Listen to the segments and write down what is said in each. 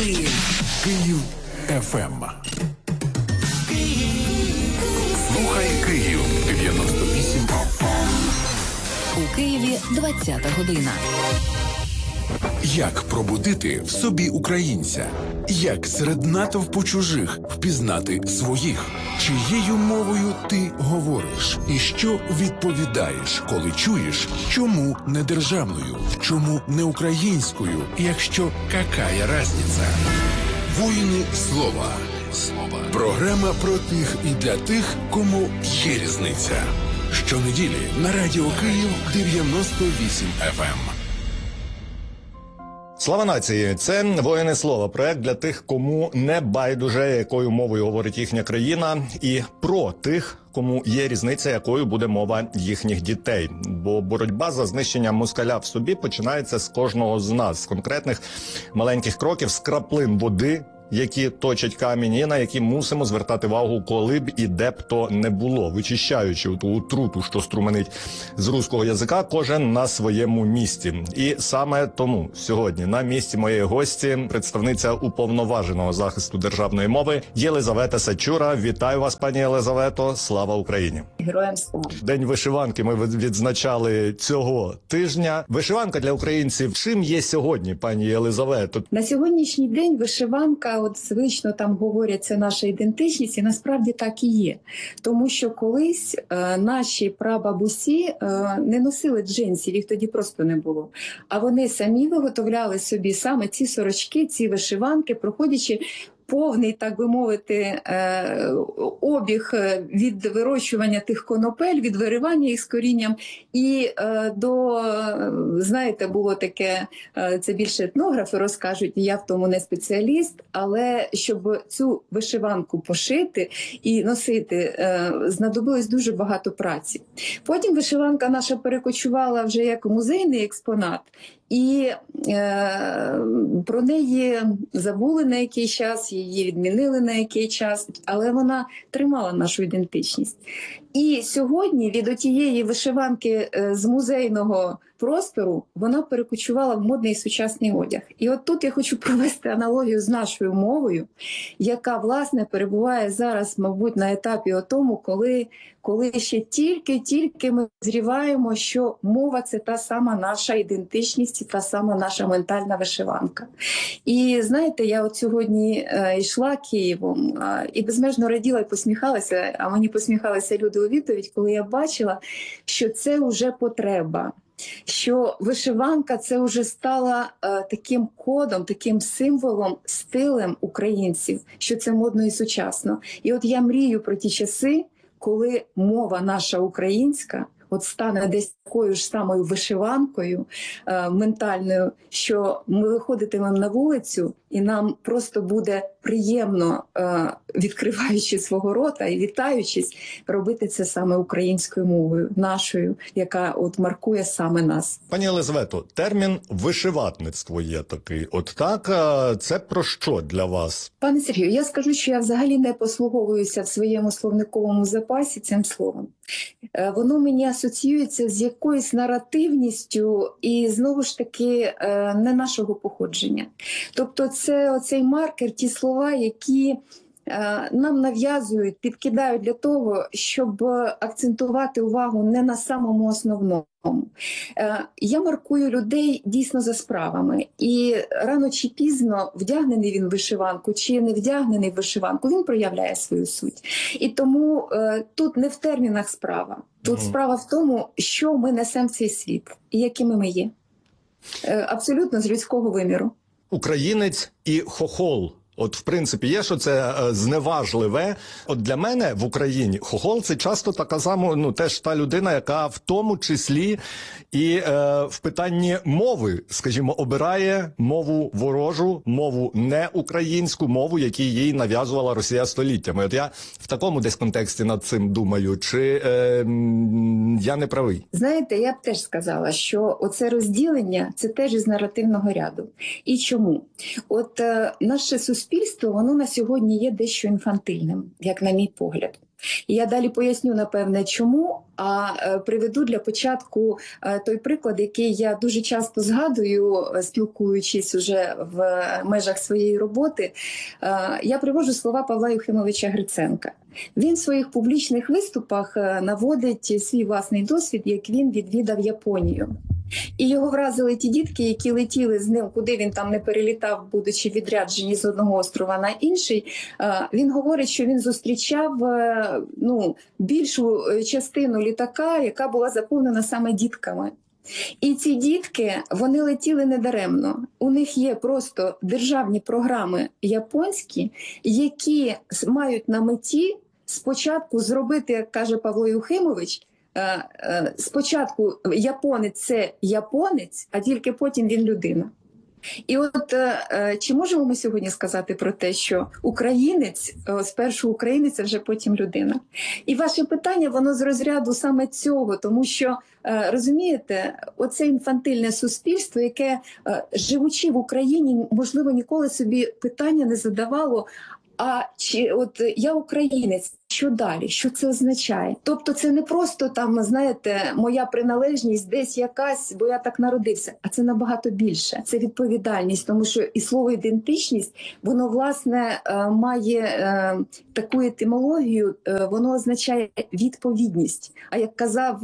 Київ ФМ. Слухай Київ 98 FM. У Києві 20-та година. Як пробудити в собі українця? Як серед натовпу чужих впізнати своїх? Чиєю мовою ти говориш? І що відповідаєш, коли чуєш, чому не державною? Чому не українською, якщо какая разниця? Воїни слова. Програма про тих і для тих, кому є різниця. Щонеділі на Радіо Київ 98 FM. Слава нації! Це «Воїни слова» – проект для тих, кому не байдуже, якою мовою говорить їхня країна, і про тих, кому є різниця, якою буде мова їхніх дітей. Бо боротьба за знищення москаля в собі починається з кожного з нас, з конкретних маленьких кроків, з краплин води, які точать камінь, і на які мусимо звертати увагу, коли б і де б то не було, вичищаючи ту отруту, що струменить з руського язика, кожен на своєму місці. І саме тому сьогодні на місці моєї гості представниця уповноваженого захисту державної мови Єлизавета Сачура. Вітаю вас, пані Єлизавето! Слава Україні! Героям слава! День вишиванки ми відзначали цього тижня. Вишиванка для українців чим є сьогодні, пані Єлизавето? На сьогоднішній день вишиванка, от звично там говорять, це наша ідентичність, і насправді так і є. Тому що колись наші прабабусі не носили джинсів, їх тоді просто не було. А вони самі виготовляли собі саме ці сорочки, ці вишиванки, проходячи повний, так би мовити, обіг від вирощування тих конопель, від виривання їх з корінням і до, знаєте, було таке, це більше етнографи розкажуть, я в тому не спеціаліст, але щоб цю вишиванку пошити і носити, знадобилось дуже багато праці. Потім вишиванка наша перекочувала вже як музейний експонат, і про неї забули на який час, її відмінили на який час, але вона тримала нашу ідентичність. І сьогодні від отієї вишиванки з музейного простору вона перекочувала в модний сучасний одяг. І от тут я хочу провести аналогію з нашою мовою, яка, власне, перебуває зараз, мабуть, на етапі тому, коли ще тільки ми зріваємо, що мова – це та сама наша ідентичність і та сама наша ментальна вишиванка. І знаєте, я от сьогодні йшла Києвом і безмежно раділа і посміхалася, а мені посміхалися люди у відповідь, коли я бачила, що це вже потреба. Що вишиванка це вже стала таким кодом, таким символом, стилем українців, що це модно і сучасно. І от я мрію про ті часи, коли мова наша українська от стане десь такою ж самою вишиванкою ментальною, що ми виходитимемо на вулицю, і нам просто буде приємно, відкриваючи свого рота і вітаючись, робити це саме українською мовою, нашою, яка от маркує саме нас. Пані Єлизавето, термін «вишиватництво» є такий. От так, це про що для вас? Пане Сергію, я скажу, що я взагалі не послуговуюся в своєму словниковому запасі цим словом. Воно мені асоціюється з якоюсь наративністю і, знову ж таки, не нашого походження. Тобто це оцей маркер, ті слова, які нам нав'язують, підкидають для того, щоб акцентувати увагу не на самому основному. Я маркую людей дійсно за справами. І рано чи пізно, вдягнений він в вишиванку чи не вдягнений в вишиванку, він проявляє свою суть. І тому тут не в термінах справа. Тут справа в тому, що ми несемо в цей світ і якими ми є. Абсолютно з людського виміру. Українець і хохол. От, в принципі, є, що це зневажливе. От для мене в Україні хохол – це часто така сама, теж та людина, яка в тому числі і в питанні мови, скажімо, обирає мову ворожу, мову не українську, мову, яку їй нав'язувала Росія століттями. От я в такому десь контексті над цим думаю, чи я не правий? Знаєте, я б теж сказала, що оце розділення – це теж із наративного ряду. І чому? От наше суспільство, воно на сьогодні є дещо інфантильним, як на мій погляд. І я далі поясню, напевне, чому, а приведу для початку той приклад, який я дуже часто згадую, спілкуючись уже в межах своєї роботи. Я приводжу слова Павла Юхимовича Гриценка. Він в своїх публічних виступах наводить свій власний досвід, як він відвідав Японію. І його вразили ті дітки, які летіли з ним, куди він там не перелітав, будучи відряджені з одного острова на інший. Він говорить, що він зустрічав більшу частину літака, яка була заповнена саме дітками. І ці дітки, вони летіли недаремно. У них є просто державні програми японські, які мають на меті спочатку зробити, як каже Павло Юхимович, спочатку японець – це японець, а тільки потім він людина. І от чи можемо ми сьогодні сказати про те, що українець, спершу українець, а вже потім людина? І ваше питання, воно з розряду саме цього, тому що, розумієте, оце інфантильне суспільство, яке, живучи в Україні, можливо, ніколи собі питання не задавало, а чи от я українець, що далі? Що це означає? Тобто це не просто там, знаєте, моя приналежність десь якась, бо я так народився, а це набагато більше. Це відповідальність, тому що і слово ідентичність, воно, власне, має таку етимологію, воно означає відповідність. А як казав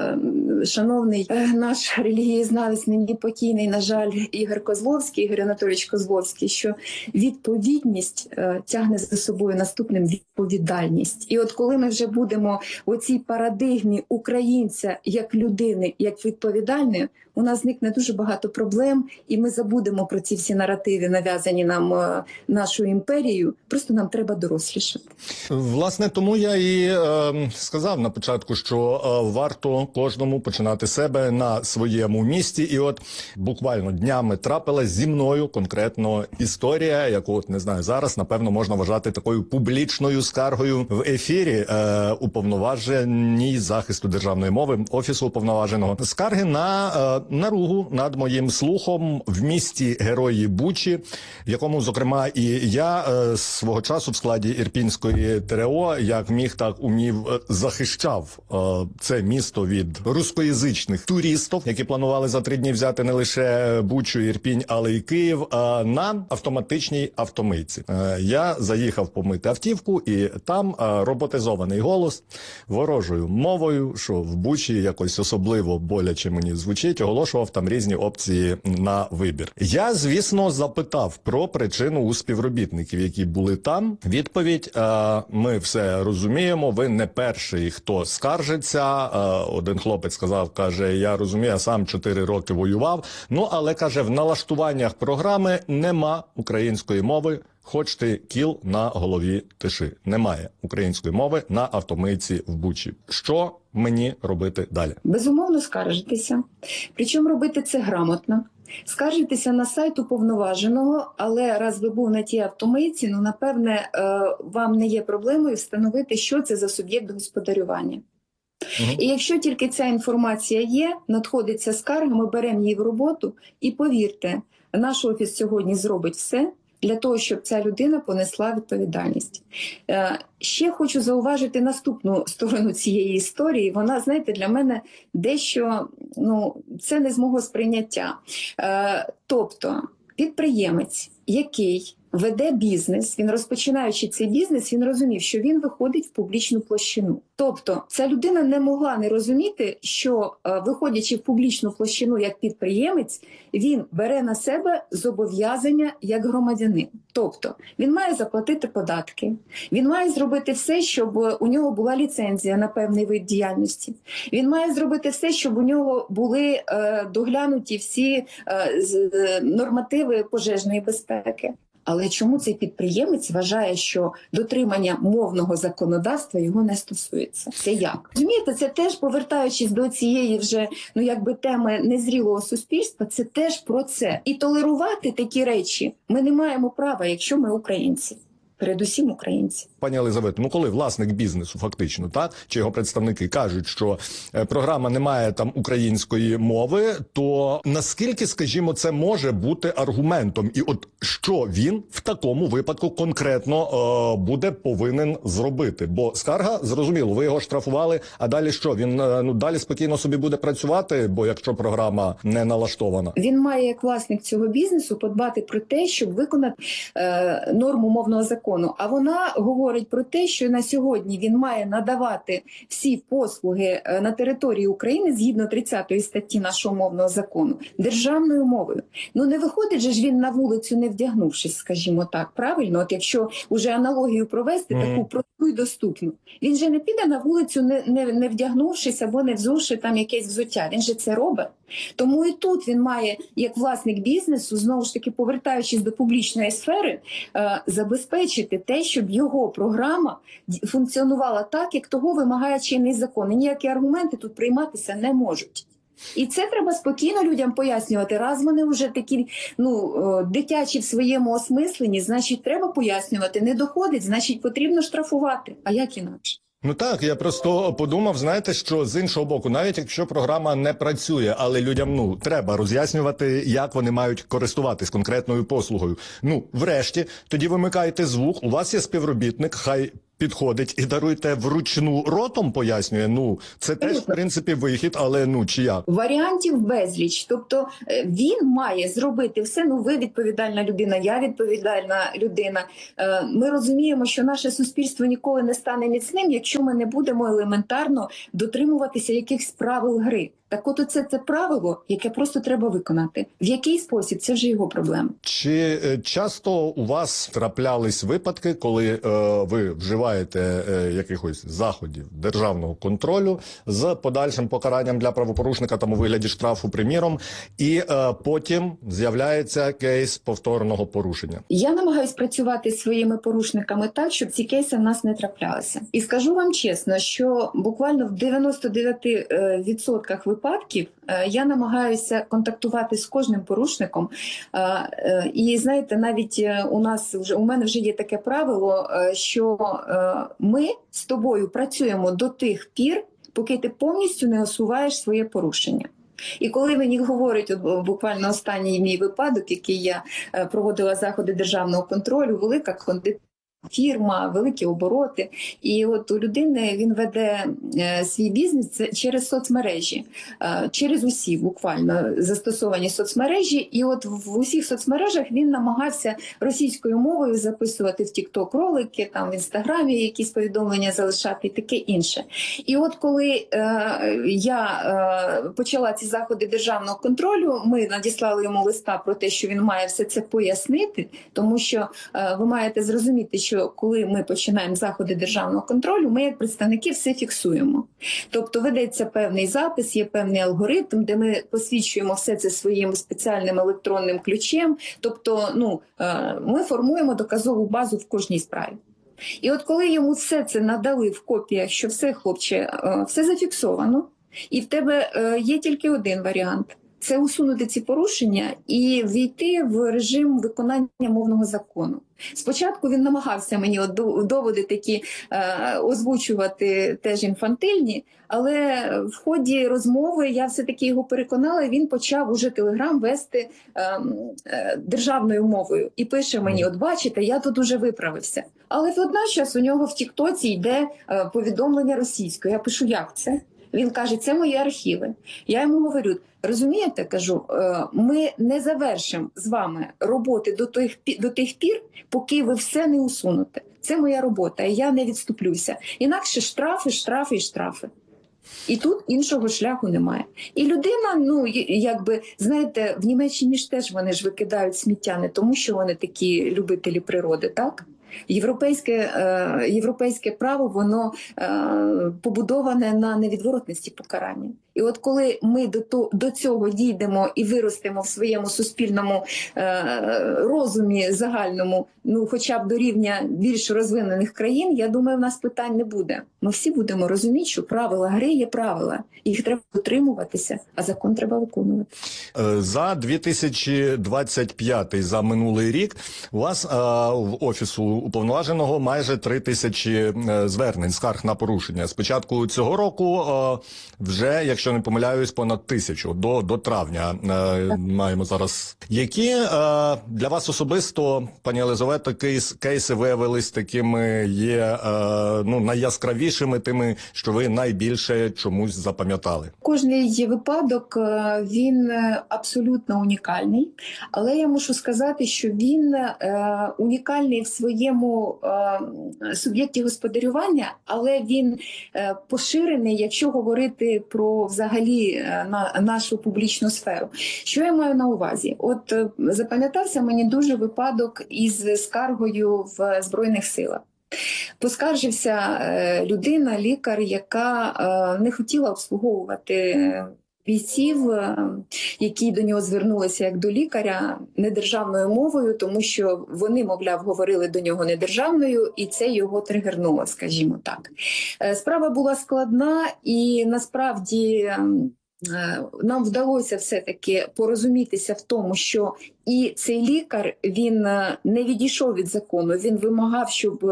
шановний наш релігієзнавець, нині покійний, на жаль, Ігор Анатолійович Козловський, що відповідність тягне за собою наступним відповідальність. І от коли ми вже будемо у цій парадигмі українця як людини, як відповідальної, у нас зникне дуже багато проблем, і ми забудемо про ці всі наративи, нав'язані нам нашою імперією. Просто нам треба дорослішати. Власне, тому я і сказав на початку, що варто кожному починати себе на своєму місці. І от буквально днями трапилась зі мною конкретно історія, яку, от не знаю, зараз, напевно, можна вважати такою публічною скаргою в ефірі уповноваженій захисту державної мови, Офісу уповноваженого. Скарги на наругу над моїм слухом в місті Герої Бучі, в якому, зокрема, і я свого часу в складі Ірпінської ТРО, як міг, так умів, захищав це місто від рускоязичних туристів, які планували за 3 дні взяти не лише Бучу, Ірпінь, але й Київ, на автоматичній автомийці. Я заїхав помити автівку, і там роботизований голос ворожою мовою, що в Бучі якось особливо боляче мені звучить, оголошував там різні опції на вибір. Я, звісно, запитав про причину у співробітників, які були там. Відповідь: ми все розуміємо, ви не перший, хто скаржиться. Один хлопець сказав, каже, я розумію, я сам 4 роки воював. Ну, але, каже, в налаштуваннях програми нема української мови. Хоч ти кіл на голові тиши. Немає української мови на автомийці в Бучі. Що мені робити далі? Безумовно, скаржитися. Причому робити це грамотно. Скаржитися на сайт уповноваженого, але раз ви був на тій автомийці, напевне, вам не є проблемою встановити, що це за суб'єкт господарювання. І якщо тільки ця інформація є, надходиться скарга, ми беремо її в роботу, і повірте, наш офіс сьогодні зробить все для того, щоб ця людина понесла відповідальність. Ще хочу зауважити наступну сторону цієї історії. Вона, знаєте, для мене дещо, це не з мого сприйняття. Тобто, підприємець, який веде бізнес, він, розпочинаючи цей бізнес, він розумів, що він виходить в публічну площину. Тобто ця людина не могла не розуміти, що, виходячи в публічну площину як підприємець, він бере на себе зобов'язання як громадянин. Тобто він має заплатити податки, він має зробити все, щоб у нього була ліцензія на певний вид діяльності, він має зробити все, щоб у нього були доглянуті всі нормативи пожежної безпеки. Але чому цей підприємець вважає, що дотримання мовного законодавства його не стосується? Це як? Розумієте, це теж, повертаючись до цієї вже, теми незрілого суспільства, це теж про це. І толерувати такі речі ми не маємо права, якщо ми українці. передусім українці. Пані Елизавето, ну коли власник бізнесу фактично, так, чи його представники кажуть, що програма не має там української мови, то наскільки, скажімо, це може бути аргументом? І от що він в такому випадку конкретно буде повинен зробити? Бо скарга, зрозуміло, ви його штрафували, а далі що? Він далі спокійно собі буде працювати, бо якщо програма не налаштована? Він має, як власник цього бізнесу, подбати про те, щоб виконати норму мовного закону. А вона говорить про те, що на сьогодні він має надавати всі послуги на території України згідно 30 статті нашого мовного закону державною мовою. Ну не виходить же ж він на вулицю не вдягнувшись, скажімо так, правильно? От якщо вже аналогію провести, таку просту і доступну. Він же не піде на вулицю не вдягнувшись або не взувши там якесь взуття. Він же це робить. Тому і тут він має, як власник бізнесу, знову ж таки повертаючись до публічної сфери, забезпечити те, щоб його програма функціонувала так, як того вимагає чинний закон. І ніякі аргументи тут прийматися не можуть. І це треба спокійно людям пояснювати. Раз вони вже такі дитячі в своєму осмисленні, значить треба пояснювати. Не доходить, значить потрібно штрафувати. А як інакше? Ну так, я просто подумав, знаєте, що з іншого боку, навіть якщо програма не працює, але людям, треба роз'яснювати, як вони мають користуватись конкретною послугою. Врешті, тоді вимикайте звук, у вас є співробітник, хай підходить і даруйте вручну ротом пояснює. Це теж, в принципі, вихід, але чи як? Варіантів безліч. Тобто він має зробити все. Ви відповідальна людина, я відповідальна людина. Ми розуміємо, що наше суспільство ніколи не стане міцним, якщо ми не будемо елементарно дотримуватися якихось правил гри. Так от це правило, яке просто треба виконати. В який спосіб – це вже його проблема. Чи часто у вас траплялись випадки, коли ви вживаєте якихось заходів державного контролю з подальшим покаранням для правопорушника, там у вигляді штрафу, приміром, і потім з'являється кейс повторного порушення? Я намагаюсь працювати зі своїми порушниками так, щоб ці кейси в нас не траплялися. І скажу вам чесно, що буквально в 99% випадків я намагаюся контактувати з кожним порушником. І знаєте, навіть у мене вже є таке правило, що ми з тобою працюємо до тих пір, поки ти повністю не усуваєш своє порушення. І коли мені говорять, буквально останній мій випадок, який я проводила заходи державного контролю, велика фірма, великі обороти. І от у людини він веде свій бізнес через соцмережі, через усі буквально застосовані соцмережі. І от в усіх соцмережах він намагався російською мовою записувати в TikTok ролики, там в Інстаграмі якісь повідомлення залишати і таке інше. І от коли я почала ці заходи державного контролю, ми надіслали йому листа про те, що він має все це пояснити, тому що ви маєте зрозуміти, що коли ми починаємо заходи державного контролю, ми як представники все фіксуємо. Тобто ведеться певний запис, є певний алгоритм, де ми посвідчуємо все це своїм спеціальним електронним ключем. Тобто ми формуємо доказову базу в кожній справі. І от коли йому все це надали в копіях, що все, хлопче, все зафіксовано, і в тебе є тільки один варіант – це усунути ці порушення і війти в режим виконання мовного закону. Спочатку він намагався мені доводи такі озвучувати теж інфантильні, але в ході розмови я все-таки його переконала, і він почав уже Телеграм вести державною мовою. І пише мені, от бачите, я тут уже виправився. Але водночас у нього в Тіктоці йде повідомлення російською. Я пишу, як це? Він каже, це мої архіви. Я йому говорю, розумієте, кажу, ми не завершимо з вами роботи до тих пір, поки ви все не усунете. Це моя робота, і я не відступлюся. Інакше штрафи, штрафи і штрафи. І тут іншого шляху немає. І людина, знаєте, в Німеччині ж теж вони ж викидають сміття не тому, що вони такі любителі природи, так? Європейське право, воно побудоване на невідворотності покарання. І от коли ми до цього дійдемо і виростемо в своєму суспільному розумі загальному, ну хоча б до рівня більш розвинених країн, я думаю, в нас питань не буде. Ми всі будемо розуміти, що правила гри є правила, їх треба дотримуватися, а закон треба виконувати. За 2025, за минулий рік, у вас в Офісу Уповноваженого майже 3000 звернень, скарг на порушення. З початку цього року вже, якщо не помиляюсь, понад 1000 до травня маємо зараз. Які для вас особисто, пані Єлизавето, кейси виявились такими є найяскравішими, тими, що ви найбільше чомусь запам'ятали? Кожний випадок, він абсолютно унікальний, але я мушу сказати, що він унікальний в своєму суб'єкті господарювання, але він поширений, якщо говорити про взагалі нашу публічну сферу. Що я маю на увазі? От запам'ятався мені дуже випадок із скаргою в Збройних силах. Поскаржився людина, лікар, яка не хотіла обслуговувати бійців, які до нього звернулися як до лікаря, недержавною мовою, тому що вони, мовляв, говорили до нього недержавною, і це його тригернуло, скажімо так. Справа була складна, і насправді нам вдалося все-таки порозумітися в тому, що і цей лікар, він не відійшов від закону, він вимагав, щоб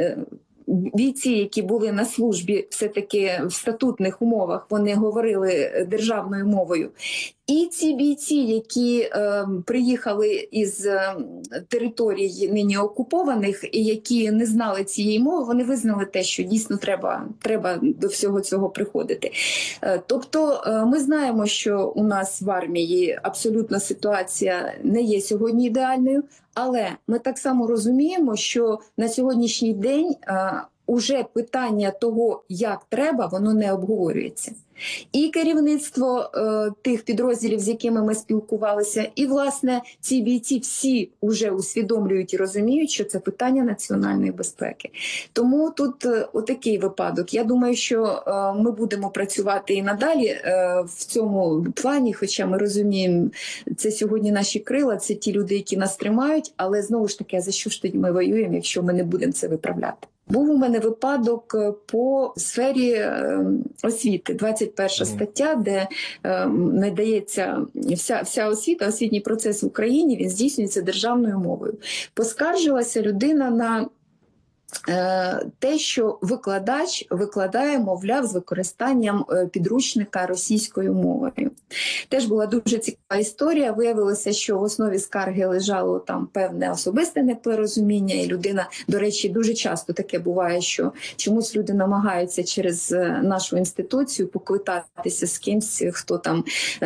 бійці, які були на службі все-таки в статутних умовах, вони говорили державною мовою. І ці бійці, які приїхали із територій нині окупованих і які не знали цієї мови, вони визнали те, що дійсно треба до всього цього приходити. Тобто ми знаємо, що у нас в армії абсолютно ситуація не є сьогодні ідеальною, але ми так само розуміємо, що на сьогоднішній день уже питання того, як треба, воно не обговорюється. І керівництво тих підрозділів, з якими ми спілкувалися, і, власне, ці бійці всі вже усвідомлюють і розуміють, що це питання національної безпеки. Тому тут отакий випадок. Я думаю, що ми будемо працювати і надалі в цьому плані, хоча ми розуміємо, це сьогодні наші крила, це ті люди, які нас тримають, але знову ж таки, а за що ж тоді ми воюємо, якщо ми не будемо це виправляти? Був у мене випадок по сфері освіти, 21 стаття, де надається вся освіта, освітній процес в Україні, він здійснюється державною мовою. Поскаржилася людина на те, що викладач викладає, мовляв, з використанням підручника російською мовою. Теж була дуже цікава історія. Виявилося, що в основі скарги лежало там певне особисте непорозуміння, і людина, до речі, дуже часто таке буває, що чомусь люди намагаються через нашу інституцію поквитатися з кимсь, хто там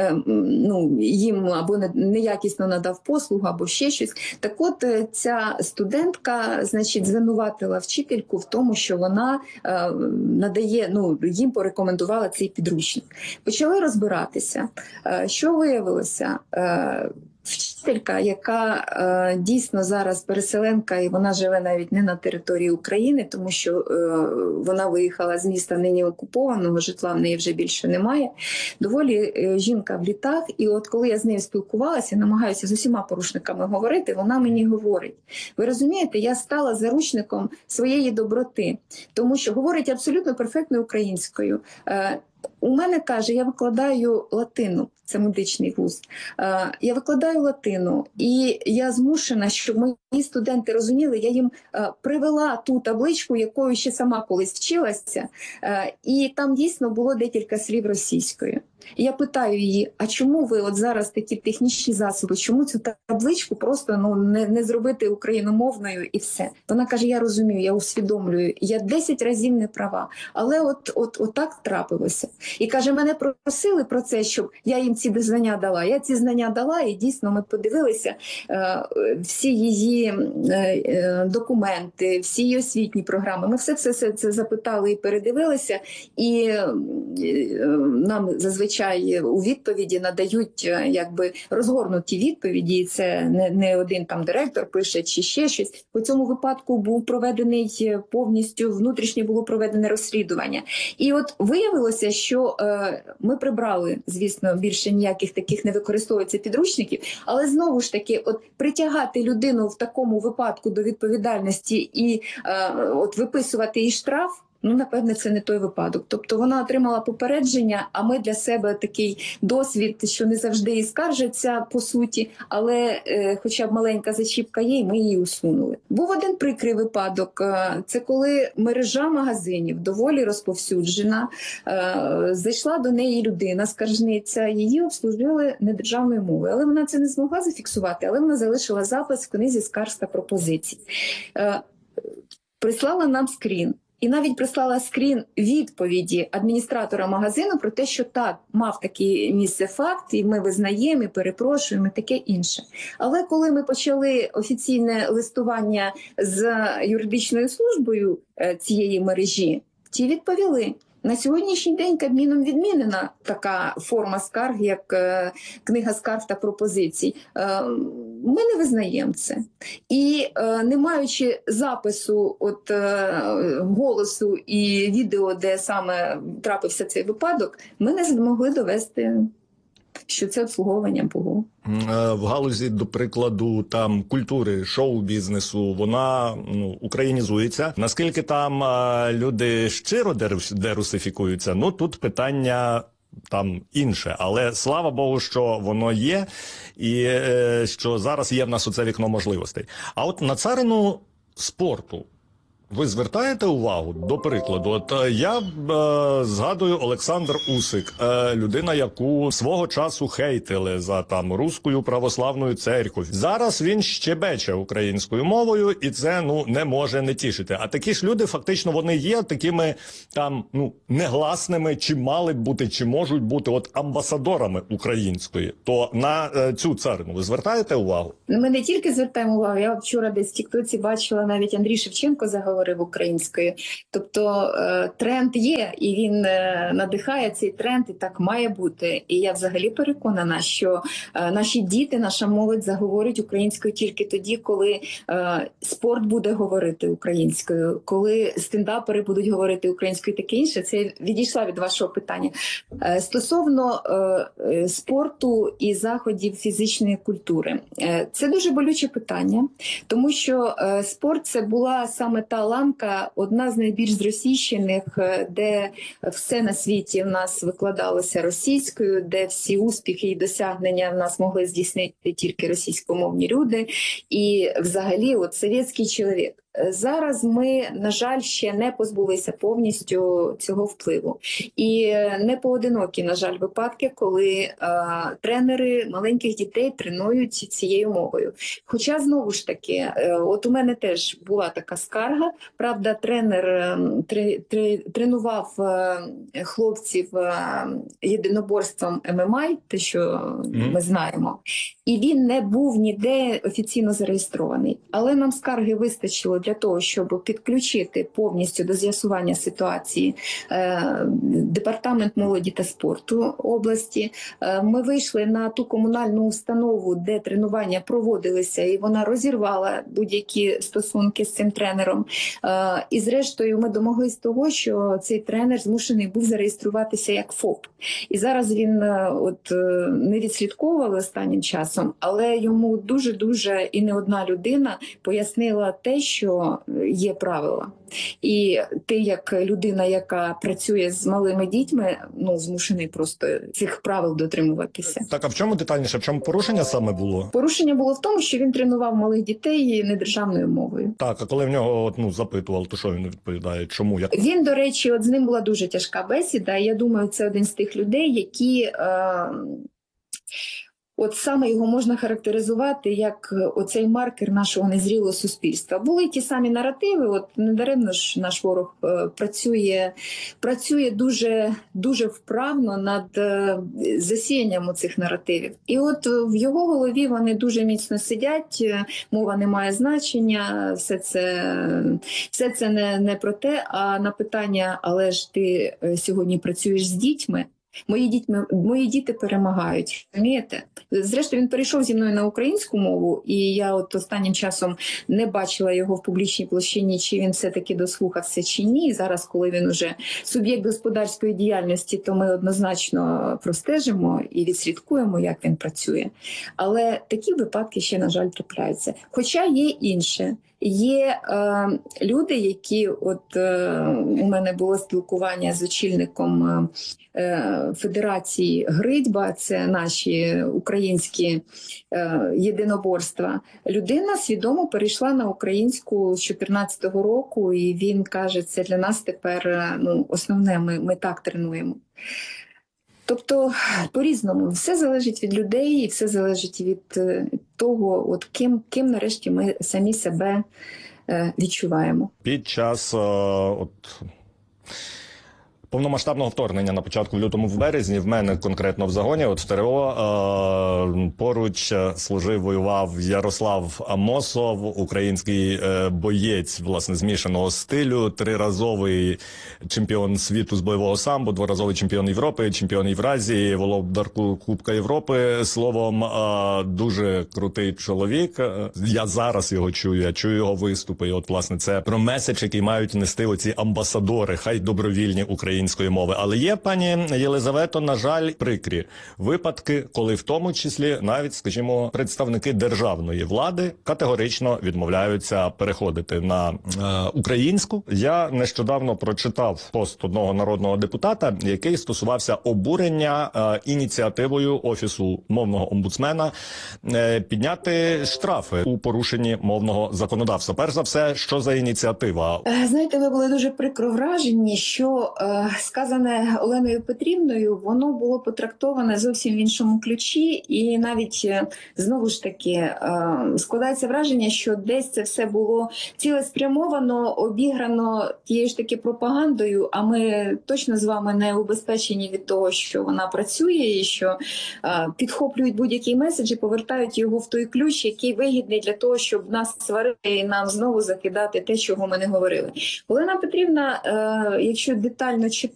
їм або неякісно надав послугу, або ще щось. Так от ця студентка, значить, звинуватила вчительку в тому, що вона надає, їм порекомендувала цей підручник. Почали розбиратися. Що виявилося? Вчителька, яка дійсно зараз переселенка, і вона живе навіть не на території України, тому що вона виїхала з міста нині окупованого, житла в неї вже більше немає. Доволі жінка в літах, і от коли я з нею спілкувалася, намагаюся з усіма порушниками говорити, вона мені говорить: ви розумієте, я стала заручником своєї доброти, тому що говорить абсолютно перфектною українською. У мене, каже, я викладаю латину, це медичний вуз, я викладаю латину, і я змушена, щоб мої студенти розуміли, я їм привела ту табличку, якою ще сама колись вчилася, і там дійсно було декілька слів російською. І я питаю її, а чому ви от зараз такі технічні засоби, чому цю табличку просто не зробити україномовною і все? Вона каже, я розумію, я усвідомлюю, я 10 разів не права, але от так трапилося. І каже, мене просили про це, щоб я їм ці знання дала. Я ці знання дала, і дійсно ми подивилися всі її всі документи, всі освітні програми. Ми все це запитали і передивилися, і нам зазвичай у відповіді надають якби розгорнуті відповіді. І це не один там директор пише чи ще щось. По цьому випадку був проведений повністю, внутрішнє було проведене розслідування. І от виявилося, що ми прибрали, звісно, більше ніяких таких не використовується підручників, але знову ж таки, от притягати людину в такому випадку до відповідальності і от виписувати їй штраф, ну, напевне, це не той випадок. Тобто вона отримала попередження, а ми для себе такий досвід, що не завжди і скаржаться, по суті, але хоча б маленька зачіпка є, і ми її усунули. Був один прикрий випадок. Це коли мережа магазинів, доволі розповсюджена, зайшла до неї людина, скаржниця, її обслужили недержавною мовою. Але вона це не змогла зафіксувати, але вона залишила запис в книзі скарг та пропозицій. Прислала нам скрін. І навіть прислала скрін відповіді адміністратора магазину про те, що так, мав таке місце факт, і ми визнаємо, і перепрошуємо, і таке інше. Але коли ми почали офіційне листування з юридичною службою цієї мережі, ті відповіли. На сьогоднішній день Кабміном відмінена така форма скарг, як книга скарг та пропозицій. Ми не визнаємо це. І не маючи запису голосу і відео, де саме трапився цей випадок, ми не змогли довести, що це обслуговування було. В галузі, до прикладу, там культури, шоу-бізнесу, вона українізується. Наскільки там люди щиро дерусифікуються, ну тут питання там інше. Але слава Богу, що воно є і що зараз є в нас оце вікно можливостей. А от на царину спорту ви звертаєте увагу, до прикладу, от я згадую Олександр Усик, людина, яку свого часу хейтили за там Руською православною церквою. Зараз він щебече українською мовою, і це не може не тішити. А такі ж люди фактично вони є такими там негласними, чи мали б бути, чи можуть бути от амбасадорами української. То на цю царину ви звертаєте увагу? Ми не тільки звертаємо увагу. Я вчора десь в тіктоці бачила, навіть Андрій Шевченко заговорив українською. Тобто тренд є, і він надихає цей тренд, і так має бути. І я взагалі переконана, що наші діти, наша молодь заговорить українською тільки тоді, коли спорт буде говорити українською, коли стендапери будуть говорити українською і таке інше. Це відійшла від вашого питання. Стосовно спорту і заходів фізичної культури. Це дуже болюче питання, тому що спорт – це була саме та ланка, одна з найбільш зросійщених, де все на світі в нас викладалося російською, де всі успіхи і досягнення в нас могли здійснити тільки російськомовні люди. І взагалі от совєтський чоловік. Зараз ми, на жаль, ще не позбулися повністю цього впливу. І не поодинокі, на жаль, випадки, коли тренери маленьких дітей тренують цією мовою. Хоча, знову ж таки, от у мене теж була така скарга. Правда, тренер тренував хлопців єдиноборством ММА, те, що ми знаємо. І він не був ніде офіційно зареєстрований. Але нам скарги вистачило для того, щоб підключити повністю до з'ясування ситуації Департамент молоді та спорту області. Ми вийшли на ту комунальну установу, де тренування проводилися, і вона розірвала будь-які стосунки з цим тренером. І зрештою ми домоглись того, що цей тренер змушений був зареєструватися як ФОП. І зараз він не відслідковував останнім часом, але йому дуже-дуже і не одна людина пояснила те, що є правила. І ти, як людина, яка працює з малими дітьми, змушений просто цих правил дотримуватися. Так, а в чому детальніше? В чому порушення саме було? Порушення було в тому, що він тренував малих дітей недержавною мовою. Так, а коли в нього запитували, то що він відповідає? Чому? Він, до речі, з ним була дуже тяжка бесіда. Я думаю, це один з тих людей, які От саме його можна характеризувати як оцей маркер нашого незрілого суспільства. Були ті самі наративи, от недаремно ж наш ворог працює дуже, дуже вправно над засіянням цих наративів. І от в його голові вони дуже міцно сидять, мова не має значення, все це не про те, а на питання, але ж ти сьогодні працюєш з дітьми, мої діти перемагають, розумієте? Зрештою, він перейшов зі мною на українську мову, і я от останнім часом не бачила його в публічній площині, чи він все-таки дослухався, чи ні. І зараз, коли він уже суб'єкт господарської діяльності, то ми однозначно простежимо і відслідкуємо, як він працює. Але такі випадки ще, на жаль, трапляються. Хоча є інше. Є люди, які, от у мене було спілкування з очільником Федерації Гридьба, це наші українські єдиноборства. Людина свідомо перейшла на українську з 2014 року, і він каже, це для нас тепер основне, ми так тренуємо. Тобто по-різному, все залежить від людей і все залежить від того, от ким нарешті ми самі себе відчуваємо. Під час повномасштабного вторгнення на початку в лютому, в березні, в мене конкретно в загоні, от в ТРО, поруч служив, воював Ярослав Амосов, український боєць, власне, змішаного стилю, триразовий чемпіон світу з бойового самбо, дворазовий чемпіон Європи, чемпіон Євразії, володар Кубка Європи. Словом, дуже крутий чоловік. Я зараз його чую, я чую його виступи. І от, власне, це про меседж, який мають нести оці амбасадори, хай добровільні української мови. Але є, пані Єлизавето, на жаль, прикрі випадки, коли в тому числі навіть, скажімо, представники державної влади категорично відмовляються переходити на українську. Я нещодавно прочитав пост одного народного депутата, який стосувався обурення ініціативою Офісу мовного омбудсмена підняти штрафи у порушенні мовного законодавства. Перш за все, що за ініціатива? Знаєте, ви були дуже прикро вражені, що сказане Оленою Петрівною, воно було потрактоване зовсім в іншому ключі, і навіть, знову ж таки, складається враження, що десь це все було цілеспрямовано, обіграно тією ж таки пропагандою, а ми точно з вами не убезпечені від того, що вона працює і що підхоплюють будь-який меседж і повертають його в той ключ, який вигідний для того, щоб нас сварити і нам знову закидати те, чого ми не говорили. Олена Петрівна, якщо детально